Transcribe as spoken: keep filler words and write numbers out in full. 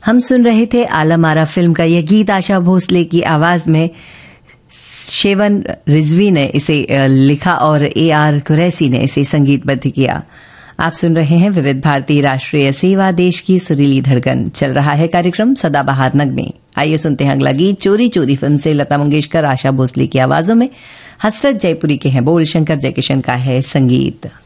हम सुन रहे थे आलम आरा फिल्म का यह गीत। आशा भोसले की आवाज में शेवन रिजवी ने इसे लिखा और ए आर कुरैशी ने इसे संगीतबद्ध किया। आप सुन रहे हैं विविध भारती राष्ट्रीय सेवा, देश की सुरीली धड़कन। चल रहा है कार्यक्रम सदाबहार नगमे। आइए सुनते हैं अगला गीत। चोरी चोरी फिल्म से लता मंगेशकर, आशा भोसले की आवाजों में हसरत जयपुरी के हैं बोल, शंकर जयकिशन का है संगीत।